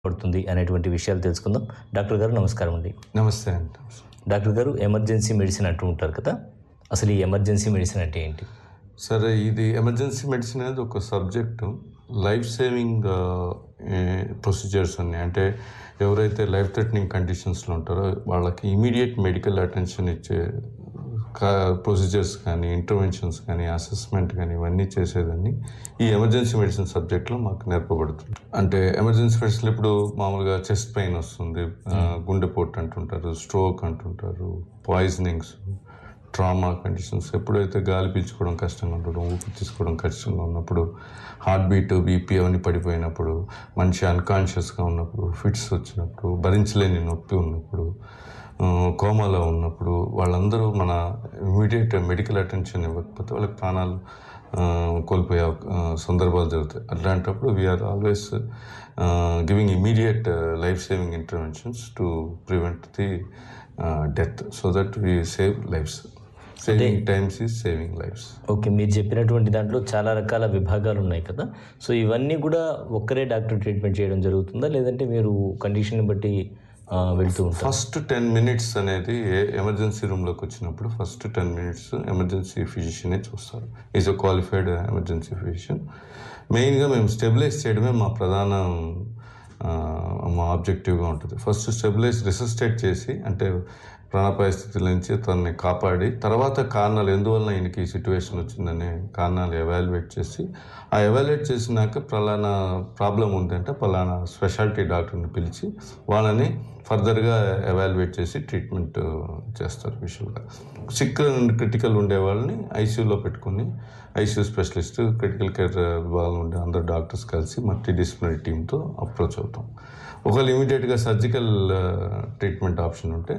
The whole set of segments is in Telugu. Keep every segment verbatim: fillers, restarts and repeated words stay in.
పడుతుంది అనేటువంటి విషయాలు తెలుసుకుందాం. డాక్టర్ గారు నమస్కారం అండి. నమస్తే అండి. డాక్టర్ గారు, ఎమర్జెన్సీ మెడిసిన్ అంటూ ఉంటారు కదా, అసలు ఈ ఎమర్జెన్సీ మెడిసిన్ అంటే ఏంటి? సరే, ఇది ఎమర్జెన్సీ మెడిసిన్ అనేది ఒక సబ్జెక్టు. లైఫ్ సేవింగ్ ప్రొసీజర్స్ ఉన్నాయి. అంటే ఎవరైతే లైఫ్ థ్రెటనింగ్ కండిషన్స్లో ఉంటారో వాళ్ళకి ఇమీడియట్ మెడికల్ అటెన్షన్ ఇచ్చే ప్రొసీజర్స్ కానీ, ఇంటర్వెన్షన్స్ కానీ, అసెస్మెంట్ కానీ ఇవన్నీ చేసేదాన్ని ఈ ఎమర్జెన్సీ మెడిసిన్ సబ్జెక్ట్లో మాకు నేర్పబడుతుంది. అంటే ఎమర్జెన్సీ మెడిసిన్ ఇప్పుడు మామూలుగా చెస్ట్ పెయిన్ వస్తుంది, గుండెపోటు అంటుంటారు, స్ట్రోక్ అంటుంటారు, పాయిజనింగ్స్, ట్రామా కండిషన్స్, ఎప్పుడైతే గాలి పీల్చుకోవడం కష్టంగా ఉండడం, ఊపిరి తీసుకోవడం కష్టంగా ఉన్నప్పుడు, హార్ట్ బీట్, బీపీ అవన్నీ పడిపోయినప్పుడు, మనిషి అన్కాన్షియస్గా ఉన్నప్పుడు, ఫిట్స్ వచ్చినప్పుడు, భరించలేని నొప్పి ఉన్నప్పుడు, కోమాలో ఉన్నప్పుడు, వాళ్ళందరూ మన ఇమీడియట్ మెడికల్ అటెన్షన్ ఇవ్వకపోతే వాళ్ళకి ప్రాణాలు కోల్పోయే సందర్భాలు జరుగుతాయి. అట్లాంటప్పుడు we are always giving immediate life saving interventions to prevent the death, so that we save lives. Saving times is saving lives. Okay, మీరు చెప్పినటువంటి దాంట్లో చాలా రకాల విభాగాలు ఉన్నాయి కదా, సో ఇవన్నీ కూడా ఒక్కరే డాక్టర్ ట్రీట్మెంట్ చేయడం జరుగుతుందా, లేదంటే మీరు కండిషన్ బట్టి వెళ్తూ ఉంటారు? ఫస్ట్ టెన్ మినిట్స్ అనేది ఎమర్జెన్సీ రూమ్లోకి వచ్చినప్పుడు ఫస్ట్ టెన్ మినిట్స్ ఎమర్జెన్సీ ఫిజిషియనే చూస్తారు. Is a qualified emergency physician. మెయిన్గా మేము స్టెబిలైజ్ చేయడమే మా ప్రధాన మా ఆబ్జెక్టివ్గా ఉంటుంది. ఫస్ట్ స్టెబిలైజ్, రిసస్టేట్ చేసి, అంటే ప్రాణాపాయ స్థితుల నుంచి తనని కాపాడి, తర్వాత కారణాలు ఎందువల్ల ఈయనకి ఈ సిచ్యువేషన్ వచ్చిందనే కారణాలు ఎవాల్యుయేట్ చేసి, ఆ ఎవాల్యుయేట్ చేసినాక పలానా ప్రాబ్లం ఉందంటే పలానా స్పెషాలిటీ డాక్టర్ని పిలిచి వాళ్ళని ఫర్దర్గా ఎవాల్యుయేట్ చేసి ట్రీట్మెంట్ చేస్తారు. విషయంగా సిక్ అండ్ క్రిటికల్ ఉండే వాళ్ళని ఐసీయూలో పెట్టుకుని ఐసీయూ స్పెషలిస్ట్, క్రిటికల్ కేర్ విభాగంలో ఉండే అందరు డాక్టర్స్ కలిసి మల్టీ డిసిప్లినరీ టీమ్తో అప్రోచ్ అవుతాం. ఒకవేళ ఇమీడియట్గా సర్జికల్ ట్రీట్మెంట్ ఆప్షన్ ఉంటే,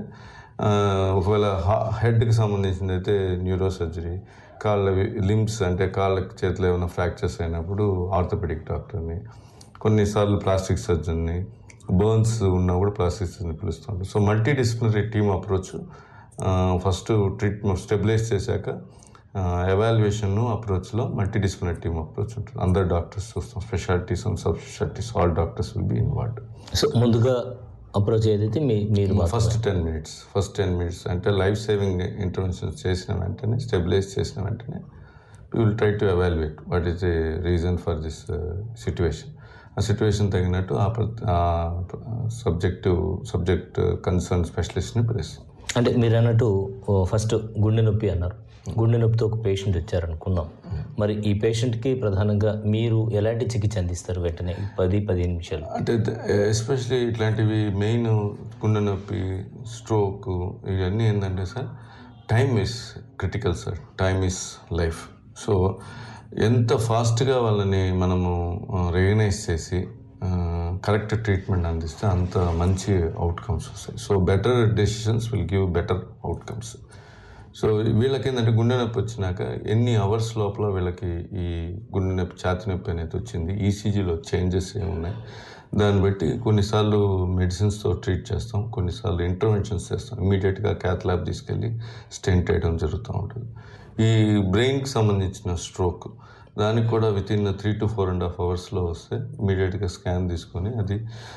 ఒకవేళ హెడ్కి సంబంధించింది అయితే న్యూరో సర్జరీ, కాళ్ళ లింబ్స్ అంటే కాళ్ళ చేతిలో ఏమైనా ఫ్రాక్చర్స్ అయినప్పుడు ఆర్థోపెడిక్ డాక్టర్ని, కొన్నిసార్లు ప్లాస్టిక్ సర్జన్ని, బర్న్స్ ఉన్నా కూడా ప్లాస్టిక్ సర్జన్ పిలుస్తుంటారు. So multi disciplinary team approach. First treatment stabilise చేశాక evaluation అప్రోచ్లో multi disciplinary team approach ఉంటుంది. అందరు డాక్టర్స్ చూస్తాం, specialities and sub specialities, all doctors will be involved. So ముందుగా అప్రోచ్ ఏదైతే మీ మీరు first ten minutes first ten minutes అంటే లైఫ్ సేవింగ్ ఇంటర్వెన్షన్స్ చేసిన వెంటనే, స్టెబిలైజ్ చేసిన వెంటనే we will try to evaluate what is the reason for this situation. ఆ సిచ్యువేషన్ తగినట్టు ఆ సబ్జెక్టు సబ్జెక్ట్ కన్సర్న్ స్పెషలిస్ట్ని పిలుస్తాం. అంటే మీరు అన్నట్టు ఫస్ట్ గుండె నొప్పి అన్నారు, గుండె నొప్పితో ఒక పేషెంట్ వచ్చారనుకుందాం. మరి ఈ పేషెంట్కి ప్రధానంగా మీరు ఎలాంటి చికిత్స అందిస్తారు వెంటనే పది పదిహేను నిమిషాలు? అంటే ఎస్పెషలీ ఇట్లాంటివి మెయిన్ గుండె నొప్పి, స్ట్రోక్, ఇవన్నీ ఏంటంటే sir, time is critical sir. Time is life. So ఎంత ఫాస్ట్గా వాళ్ళని మనము రికగ్నైజ్ చేసి కరెక్ట్ ట్రీట్మెంట్ అందిస్తే అంత మంచి అవుట్కమ్స్ వస్తాయి. So better decisions will give better outcomes. So వీళ్ళకి ఏంటంటే గుండె నొప్పి వచ్చినాక ఎన్ని అవర్స్ లోపల వీళ్ళకి ఈ గుండె నొప్పి, ఛాతీ నొప్పి అనేది వచ్చింది, ఈసీజీలో చేంజెస్ ఏమున్నాయి, దాన్ని బట్టి కొన్నిసార్లు మెడిసిన్స్తో ట్రీట్ చేస్తాం, కొన్నిసార్లు ఇంటర్వెన్షన్స్ చేస్తాం. ఇమీడియట్గా క్యాత్ ల్యాబ్ తీసుకెళ్ళి స్టెంట్ వేయడం జరుగుతూ ఉంటుంది. ఈ బ్రెయిన్కి సంబంధించిన స్ట్రోక్, దానికి కూడా with in three to four and half అవర్స్లో వస్తే ఇమీడియట్గా స్కాన్ తీసుకొని అది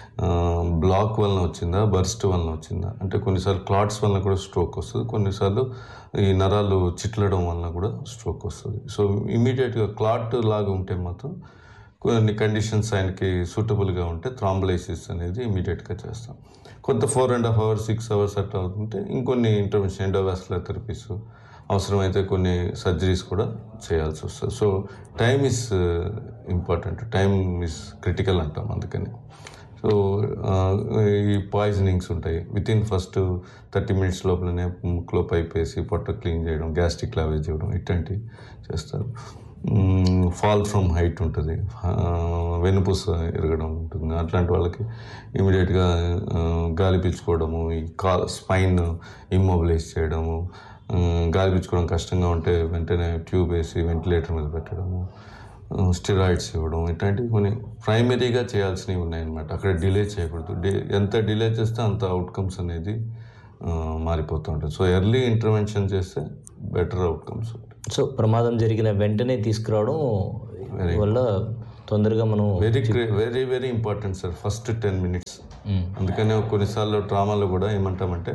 బ్లాక్ వలన వచ్చిందా, బర్స్ట్ వలన వచ్చిందా, అంటే కొన్నిసార్లు క్లాట్స్ వలన కూడా స్ట్రోక్ వస్తుంది, కొన్నిసార్లు ఈ నరాలు చిట్లడం వలన కూడా స్ట్రోక్ వస్తుంది. సో ఇమీడియట్గా క్లాట్ లాగా ఉంటే మాత్రం కొన్ని కండిషన్స్ ఆయనకి సూటబుల్గా ఉంటే థ్రాంబలైసిస్ అనేది ఇమీడియట్గా చేస్తాం. కొంత four and half hours six hours అట్లా అవుతుంటే ఇంకొన్ని ఇంటర్వెన్షన్, ఎండోవాస్కులర్ థెరపీస్, అవసరమైతే కొన్ని సర్జరీస్ కూడా చేయాల్సి వస్తుంది. So time is important, time is critical అంటాం అందుకని. సో ఈ పాయిజనింగ్స్ ఉంటాయి, with in first thirty minutes లోపలనే ముక్కులో పైప్ వేసి పొట్ట క్లీన్ చేయడం, గ్యాస్ట్రిక్ లావేజ్ చేయడం, ఇట్లాంటివి చేస్తారు. ఫాల్ ఫ్రమ్ హైట్ ఉంటుంది, వెన్నుపూస ఎరగడం ఉంటుంది. అట్లాంటి వాళ్ళకి ఇమీడియట్గా గాలి పీల్చుకోవడము, ఈ కా స్పైన్ ఇమ్మొబిలైజ్ చేయడము, గాలి పీల్చుకోవడం కష్టంగా ఉంటే వెంటనే ట్యూబ్ వేసి వెంటిలేటర్ మీద పెట్టడము, స్టెరాయిడ్స్ ఇవ్వడం, ఇట్లాంటివి కొన్ని ప్రైమరీగా చేయాల్సినవి ఉన్నాయన్నమాట. అక్కడ డిలే చేయకూడదు. డి ఎంత డిలే చేస్తే అంత అవుట్కమ్స్ అనేది మారిపోతూ ఉంటుంది. సో ఎర్లీ ఇంటర్వెన్షన్ చేస్తే బెటర్ అవుట్కమ్స్ ఉంటాయి. సో ప్రమాదం జరిగిన వెంటనే తీసుకురావడం వల్ల తొందరగా మనం very very very important sir first ten minutes. అందుకనే కొన్నిసార్లు డ్రామాలో కూడా ఏమంటామంటే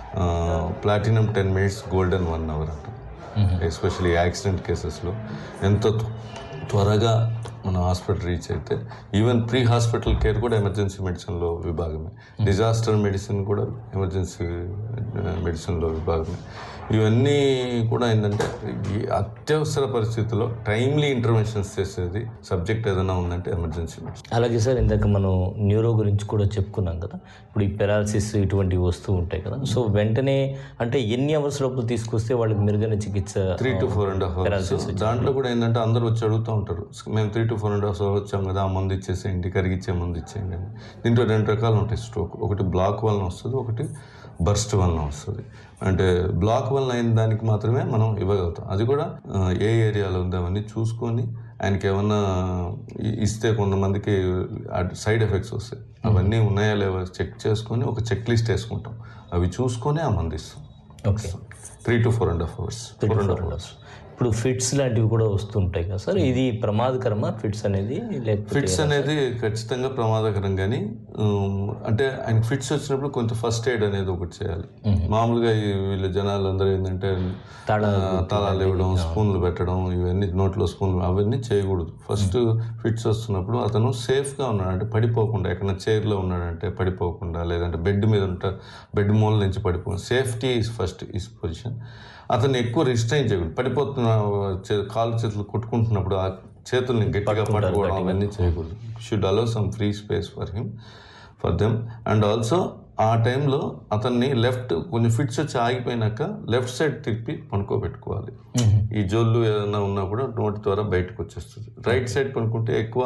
platinum ten minutes golden one hour అంటాం. ఎస్పెషల్లీ యాక్సిడెంట్ కేసెస్లో ఎంత త్వరగా మన హాస్పిటల్ రీచ్ అయితే, ఈవెన్ ప్రీ హాస్పిటల్ కేర్ కూడా ఎమర్జెన్సీ మెడిసిన్లో విభాగమే, డిజాస్టర్ మెడిసిన్ కూడా ఎమర్జెన్సీ మెడిసిన్లో విభాగమే. ఇవన్నీ కూడా ఏంటంటే ఈ అత్యవసర పరిస్థితుల్లో టైమ్లీ ఇంటర్వెన్షన్స్ చేసేది సబ్జెక్ట్ ఏదైనా ఉందంటే ఎమర్జెన్సీ మెడిసిన్. అలాగే సార్, ఇందాక మనం న్యూరో గురించి కూడా చెప్పుకున్నాం కదా. ఇప్పుడు ఈ పెరాలసిస్ ఇటువంటివి వస్తూ ఉంటాయి కదా. సో వెంటనే అంటే ఎన్ని అవర్స్ లోపల తీసుకొస్తే వాళ్ళకి మెరుగైన చికిత్స? Three to four and half hours. దాంట్లో కూడా ఏంటంటే అందరూ వచ్చి అడుగుతూ ఉంటారు, మేము three to four and half hours వచ్చాం కదా, ఆ మందు ఇచ్చేసేయండి, కరిగిచ్చే మందు ఇచ్చేయండి అని. దీంట్లో రెండు రకాలు ఉంటాయి స్ట్రోక్. ఒకటి బ్లాక్ వలన వస్తుంది, ఒకటి బర్స్ట్ వలన వస్తుంది. అంటే బ్లాక్ వలన అయిన దానికి మాత్రమే మనం ఇవ్వగలుగుతాం. అది కూడా ఏ ఏరియాలో ఉంది అవన్నీ చూసుకొని ఆయనకి ఏమన్నా ఇస్తే కొంతమందికి సైడ్ ఎఫెక్ట్స్ వస్తాయి. అవన్నీ ఉన్నాయా లేవా చెక్ చేసుకొని ఒక చెక్ లిస్ట్ వేసుకుంటాం. అవి చూసుకొని ఆ మంది ఇస్తాం. Okay, three to four and half hours four and half hours ఇప్పుడు ఫిట్స్ లాంటివి కూడా వస్తుంటాయి కదా సార్, ఇది ప్రమాదకరమా ఫిట్స్ అనేది? లేకపోతే ఫిట్స్ అనేది ఖచ్చితంగా ప్రమాదకరం. కానీ అంటే ఆయన ఫిట్స్ వచ్చినప్పుడు కొంత ఫస్ట్ ఎయిడ్ అనేది ఒకటి చేయాలి. మామూలుగా వీళ్ళ జనాలు అందరూ ఏంటంటే తాళాలు ఇవ్వడం, స్పూన్లు పెట్టడం, ఇవన్నీ నోట్లో స్పూన్లు అవన్నీ చేయకూడదు. ఫస్ట్ ఫిట్స్ వస్తున్నప్పుడు అతను సేఫ్గా ఉన్నాడు అంటే పడిపోకుండా, ఎక్కడైనా చైర్లో ఉన్నాడంటే పడిపోకుండా, లేదంటే బెడ్ మీద ఉంటా బెడ్ మూల నుంచి పడిపోకుండా, safety is first is position. అతన్ని ఎక్కువ రిస్ట్రైన్ చేయకూడదు. పడిపోతున్న కాలు చేతులు కొట్టుకుంటున్నప్పుడు ఆ చేతుల్ని గట్టిగా పట్టుకోవడం అవన్నీ చేయకూడదు. Should allow some free space for him for them. And also ఆ టైంలో అతన్ని లెఫ్ట్ కొంచెం ఫిట్స్ వచ్చి ఆగిపోయినాక లెఫ్ట్ సైడ్ తిప్పి పనుకోబెట్టుకోవాలి. ఈ జోళ్ళు ఏదైనా ఉన్నా కూడా నోటి ద్వారా బయటకు వచ్చేస్తుంది. రైట్ సైడ్ పనుకుంటే ఎక్కువ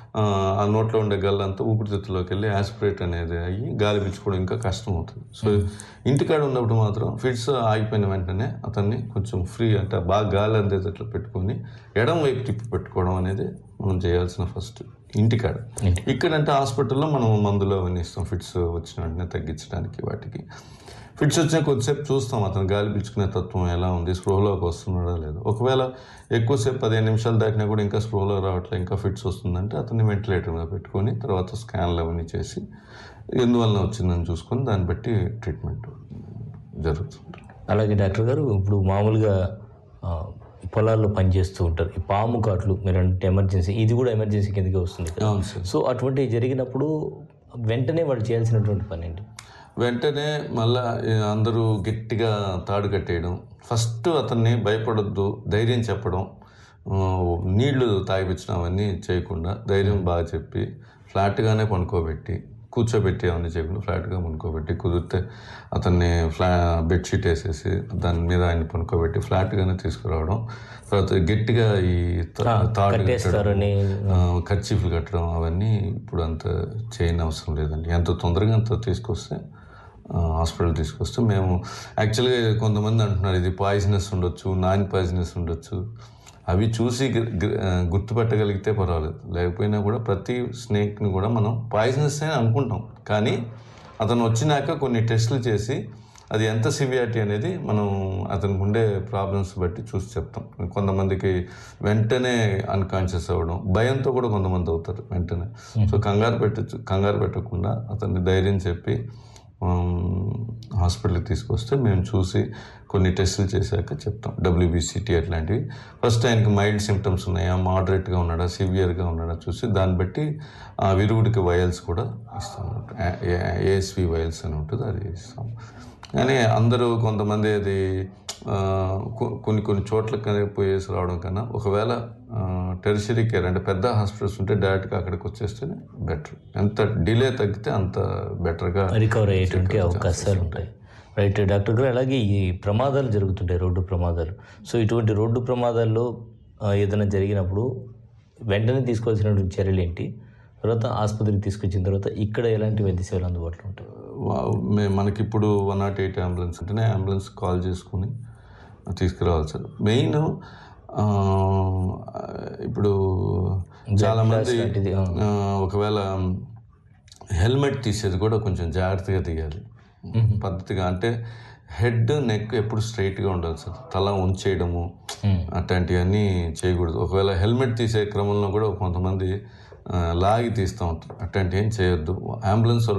ఆ నోట్లో ఉండే గల్లంతా ఊపిరితిత్తులోకి వెళ్ళి యాస్పిరేట్ అనేది అయ్యి గాలి పీల్చుకోవడం ఇంకా కష్టం అవుతుంది. సో ఇంటికాడ ఉన్నప్పుడు మాత్రం ఫిట్స్ ఆగిపోయిన వెంటనే అతన్ని కొంచెం ఫ్రీ అంటే బాగా గాలి అందేటట్లు పెట్టుకొని ఎడం వైపు తిప్పి పెట్టుకోవడం అనేది మనం చేయాల్సిన ఫస్ట్ ఇంటికాడ. ఇక్కడంటే హాస్పిటల్లో మనం మందులు అవన్నీ ఇస్తాం ఫిట్స్ వచ్చిన వెంటనే తగ్గించడానికి. వాటికి ఫిట్స్ వచ్చిన కొద్దిసేపు చూస్తాం అతను గాలి పీల్చుకునే తత్వం ఎలా ఉంది, స్పృహలోకి వస్తున్నాడా లేదా. ఒకవేళ ఎక్కువసేపు పదిహేను నిమిషాలు దాటినా కూడా ఇంకా స్పృహలో రావట్లేదు, ఇంకా ఫిట్స్ వస్తుందంటే అతన్ని వెంటిలేటర్ మీద పెట్టుకొని తర్వాత స్కాన్లు అవన్నీ చేసి ఎందువలన వచ్చిందని చూసుకొని దాన్ని బట్టి ట్రీట్మెంట్ జరుగుతుంది. అలాగే డాక్టర్ గారు, ఇప్పుడు మామూలుగా పొలాల్లో పనిచేస్తూ ఉంటారు, ఈ పాము కాట్లు మీరు అంటే ఎమర్జెన్సీ, ఇది కూడా ఎమర్జెన్సీ కిందకే వస్తుంది కదా. సో అటువంటి జరిగినప్పుడు వెంటనే వాళ్ళు చేయాల్సినటువంటి పని ఏంటి? వెంటనే మళ్ళా అందరూ గట్టిగా తాడు కట్టేయడం, ఫస్ట్ అతన్ని భయపడొద్దు, ధైర్యం చెప్పడం, నీళ్లు తాగిపించడం అవన్నీ చేయకుండా ధైర్యం బాగా చెప్పి ఫ్లాట్గానే పనుకోబెట్టి, కూర్చోబెట్టి అవన్నీ చేయకుండా ఫ్లాట్గా పనుకోబెట్టి, కుదిరితే అతన్ని ఫ్లా బెడ్షీట్ వేసేసి దాని మీద ఆయన పనుకోబెట్టి ఫ్లాట్గానే తీసుకురావడం. తర్వాత గట్టిగా ఈ తాడు కట్టడం, కర్చీఫ్లు కట్టడం అవన్నీ ఇప్పుడు అంత చేయని అవసరం లేదండి. ఎంత తొందరగా అంత తీసుకొస్తే హాస్పిటల్ తీసుకొస్తే మేము యాక్చువల్గా కొంతమంది అంటున్నారు ఇది పాయిజనస్ ఉండొచ్చు, నాన్ పాయిజనస్ ఉండొచ్చు. అవి చూసి గుర్తుపెట్టగలిగితే పర్వాలేదు, లేకపోయినా కూడా ప్రతి స్నేక్ని కూడా మనం పాయిజనస్ అని అనుకుంటాం. కానీ అతను వచ్చినాక కొన్ని టెస్టులు చేసి అది ఎంత సివియారిటీ అనేది మనం అతనికి ఉండే ప్రాబ్లమ్స్ బట్టి చూసి చెప్తాం. కొంతమందికి వెంటనే అన్కాన్షియస్ అవ్వడం, భయంతో కూడా కొంతమంది అవుతారు వెంటనే. సో కంగారు పెట్టచ్చు కంగారు పెట్టకుండా అతన్ని ధైర్యం చెప్పి హాస్పిటల్కి తీసుకొస్తే మేము చూసి కొన్ని టెస్టులు చేశాక చెప్తాం, డబ్ల్యూబీసీటీ అట్లాంటివి. ఫస్ట్ ఆయనకి మైల్డ్ సిమ్టమ్స్ ఉన్నాయా, మోడరేట్గా ఉన్నాడా, సివియర్గా ఉన్నాడా చూసి దాన్ని బట్టి ఆ విరుగుడికి వయల్స్ కూడా ఇస్తాం. ఏఎస్వి వయల్స్ అని ఉంటుంది, అది ఇస్తాం. కానీ అందరూ కొంతమంది అది కొన్ని కొన్ని చోట్లకి పోయేసి రావడం కన్నా ఒకవేళ టెరిషరీ కేర్ అంటే పెద్ద హాస్పిటల్స్ ఉంటే డైరెక్ట్గా అక్కడికి వచ్చేస్తేనే బెటర్. ఎంత డిలే తగ్గితే అంత బెటర్గా రికవర్ అయ్యేటువంటి అవకాశాలు ఉంటాయి. రైట్ డాక్టర్ గారు, అలాగే ఈ ప్రమాదాలు జరుగుతుంటాయి, రోడ్డు ప్రమాదాలు. సో ఇటువంటి రోడ్డు ప్రమాదాల్లో ఏదైనా జరిగినప్పుడు వెంటనే తీసుకోవాల్సినటువంటి చర్యలు ఏంటి? తర్వాత ఆసుపత్రికి తీసుకొచ్చిన తర్వాత ఇక్కడ ఎలాంటి వైద్య సేవలు అందుబాటులో ఉంటాయి? మనకి ఇప్పుడు వన్ నాట్ ఎయిట్ అంబులెన్స్ ఉంటేనే అంబులెన్స్ కాల్ చేసుకుని తీసుకురావాలి సార్. మెయిన్ ఇప్పుడు చాలామంది ఒకవేళ హెల్మెట్ తీసేది కూడా కొంచెం జాగ్రత్తగా తీయాలి. పద్ధతిగా. అంటే హెడ్ నెక్ ఎప్పుడు స్ట్రైట్గా ఉండాలి సార్. తల ఉంచేయడము అట్లాంటివన్నీ చేయకూడదు. ఒకవేళ హెల్మెట్ తీసే క్రమంలో కూడా కొంతమంది లాగి తీస్తూ ఉంటారు. అట్లాంటివి ఏం చేయొద్దు. అంబులెన్స్